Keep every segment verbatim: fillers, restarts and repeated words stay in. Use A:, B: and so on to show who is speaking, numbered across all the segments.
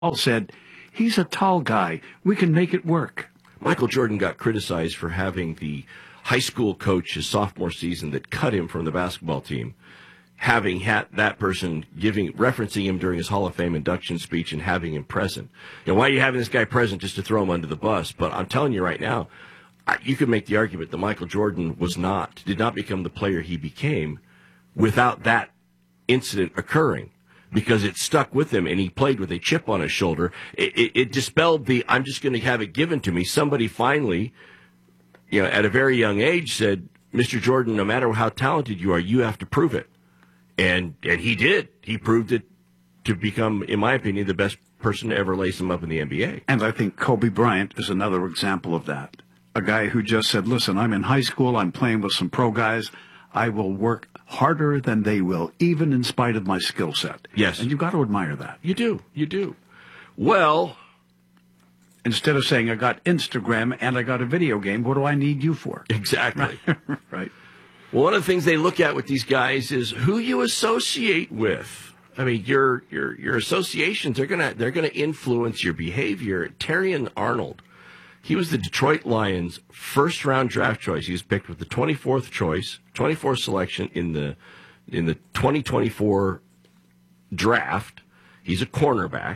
A: Paul said, he's a tall guy. We can make it work.
B: Michael Jordan got criticized for having the high school coach his sophomore season that cut him from the basketball team, having had that person giving referencing him during his Hall of Fame induction speech and having him present. You know, why are you having this guy present just to throw him under the bus? But I'm telling you right now, you could make the argument that Michael Jordan was not, did not become the player he became without that incident occurring, because it stuck with him and he played with a chip on his shoulder. It, it, it dispelled the, I'm just going to have it given to me. Somebody finally, you know, at a very young age said, Mister Jordan, no matter how talented you are, you have to prove it. And and he did. He proved it to become, in my opinion, the best person to ever lace him up in the N B A.
A: And I think Kobe Bryant is another example of that. A guy who just said, listen, I'm in high school, I'm playing with some pro guys, I will work harder than they will, even in spite of my skill set.
B: Yes.
A: And you've got to admire that.
B: You do. You do. Well,
A: instead of saying, I got Instagram and I got a video game, what do I need you for?
B: Exactly.
A: Right.
B: Well, one of the things they look at with these guys is who you associate with. I mean, your your your associations are gonna they're gonna influence your behavior. Terrion Arnold, he was the Detroit Lions' first round draft choice. He was picked with the twenty-fourth choice, twenty-fourth selection in the in the twenty twenty-four draft. He's a cornerback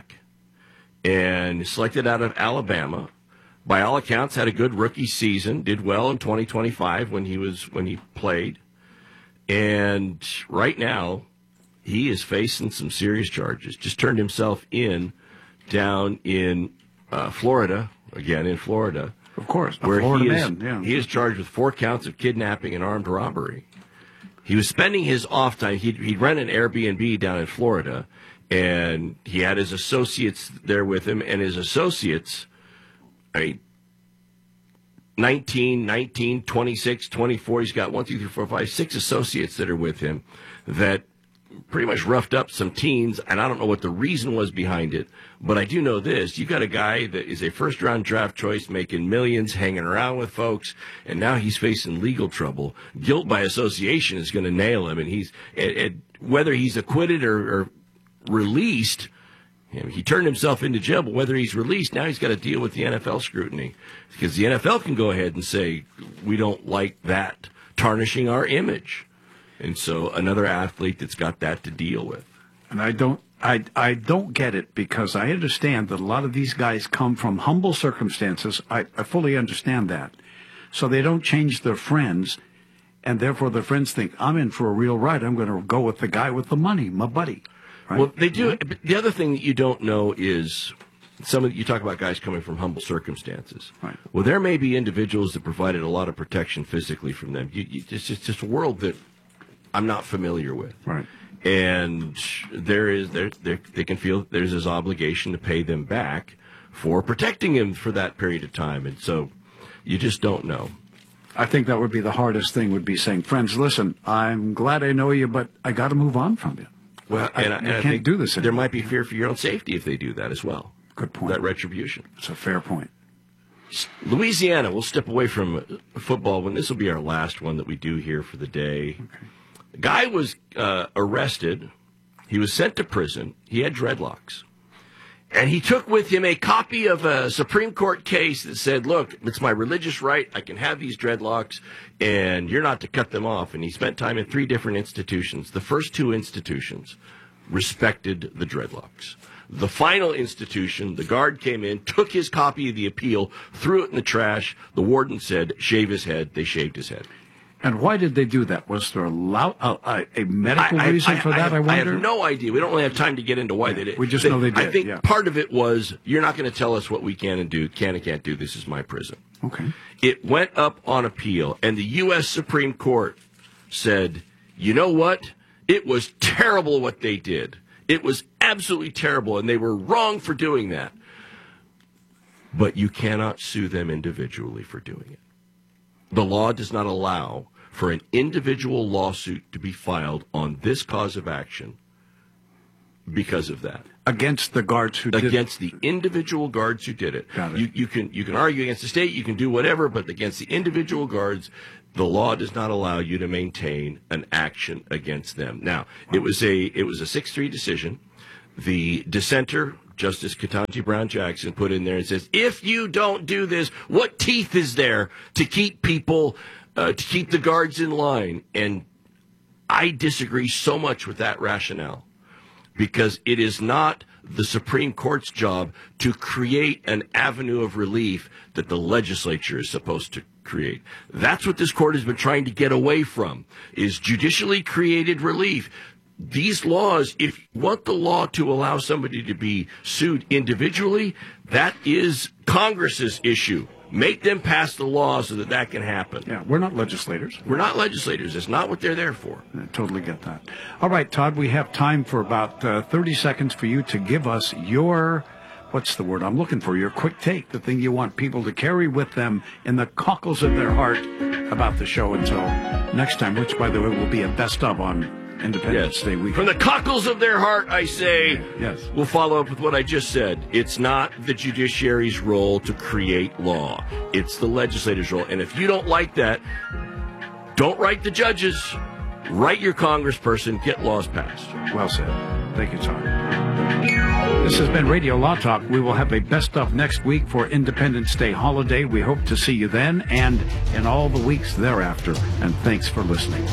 B: and selected out of Alabama. By all accounts, had a good rookie season, did well in twenty twenty-five when he was when he played. And right now, he is facing some serious charges. Just turned himself in down in uh, Florida, again in Florida.
A: Of course, a
B: where
A: Florida
B: he is,
A: man. Yeah.
B: He is charged with four counts of kidnapping and armed robbery. He was spending his off time. He'd, he'd rent an Airbnb down in Florida, and he had his associates there with him, and his associates, I mean, nineteen, nineteen, twenty-six, twenty-four, he's got one, two, three, four, five, six associates that are with him that pretty much roughed up some teens, and I don't know what the reason was behind it, but I do know this. You got a guy that is a first-round draft choice, making millions, hanging around with folks, and now he's facing legal trouble. Guilt by association is going to nail him, and he's and, and whether he's acquitted or, or released, you know, he turned himself into jail, but whether he's released, now he's got to deal with the N F L scrutiny, because the N F L can go ahead and say, we don't like that tarnishing our image. And so another athlete that's got that to deal with.
A: And I don't I I don't get it, because I understand that a lot of these guys come from humble circumstances. I, I fully understand that. So they don't change their friends, and therefore their friends think, I'm in for a real ride. I'm going to go with the guy with the money, my buddy. Right?
B: Well, they do. But the other thing that you don't know is some of you talk about guys coming from humble circumstances.
A: Right.
B: Well, there may be individuals that provided a lot of protection physically from them. You, you, it's just, just a world that I'm not familiar with.
A: Right.
B: And there is there, there they can feel there's this obligation to pay them back for protecting him for that period of time, and so you just don't know.
A: I think that would be the hardest thing, would be saying, friends, listen, I'm glad I know you, but I got to move on from you.
B: Well,
A: I,
B: and I,
A: I
B: and I
A: can't
B: think
A: do this
B: there
A: anymore.
B: might be fear for your own safety if they do that as well.
A: Good point.
B: That retribution.
A: It's a fair point.
B: Louisiana, we'll step away from football when this will be our last one that we do here for the day.
A: Okay.
B: The guy was uh, arrested. He was sent to prison. He had dreadlocks. And he took with him a copy of a Supreme Court case that said, look, it's my religious right. I can have these dreadlocks, and you're not to cut them off. And he spent time in three different institutions. The first two institutions respected the dreadlocks. The final institution, the guard came in, took his copy of the appeal, threw it in the trash. The warden said, shave his head. They shaved his head.
A: And why did they do that? Was there a, loud, uh, a medical
B: I,
A: reason
B: I,
A: for
B: I,
A: that, I,
B: I
A: wonder?
B: I have no idea. We don't really have time to get into why
A: yeah,
B: they did.
A: We just they, know they did.
B: I think
A: yeah.
B: part of it was, you're not going to tell us what we can and do, can and can't do. This is my prison.
A: Okay.
B: It went up on appeal, and the U S Supreme Court said, you know what? It was terrible what they did. It was absolutely terrible, and they were wrong for doing that. But you cannot sue them individually for doing it. The law does not allow for an individual lawsuit to be filed on this cause of action because of that.
A: Against the guards who did it?
B: Against the individual guards who did it.
A: Got it.
B: You, you can you can argue against the state, you can do whatever, but against the individual guards, the law does not allow you to maintain an action against them. Now, it was a it was a six three decision. The dissenter Justice Ketanji Brown Jackson put in there and says, if you don't do this, what teeth is there to keep people, uh, to keep the guards in line? And I disagree so much with that rationale, because it is not the Supreme Court's job to create an avenue of relief that the legislature is supposed to create. That's what this court has been trying to get away from, is judicially created relief. These laws, if you want the law to allow somebody to be sued individually, that is Congress's issue. Make them pass the law so that that can happen.
A: Yeah, we're not legislators.
B: We're not legislators. It's not what they're there for.
A: I totally get that. All right, Todd, we have time for about uh, thirty seconds for you to give us your, what's the word I'm looking for, your quick take, the thing you want people to carry with them in the cockles of their heart about the show until next time, which, by the way, will be a best of on Independence
B: Yes.
A: Day weekend.
B: From the cockles of their heart, I say,
A: yes.
B: We'll follow up with what I just said. It's not the judiciary's role to create law. It's the legislator's role. And if you don't like that, don't write the judges. Write your congressperson. Get laws passed.
A: Well said. Thank you, Todd. This has been Radio Law Talk. We will have a best of next week for Independence Day holiday. We hope to see you then and in all the weeks thereafter. And thanks for listening.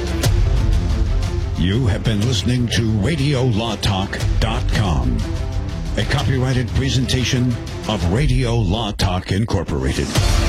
C: You have been listening to radio law talk dot com, a copyrighted presentation of Radio Law Talk Incorporated.